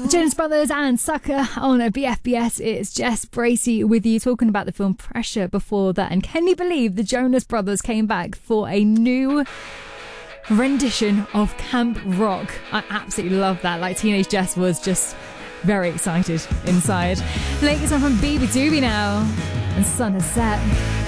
Jonas Brothers and Sucker on a BFBS. It's Jess Bracey with you, talking about the film Pressure before that. And can you believe the Jonas Brothers came back for a new rendition of Camp Rock? I absolutely love that. Like, teenage Jess was just very excited inside. Latest one from BB Doobie now, and Sun has set.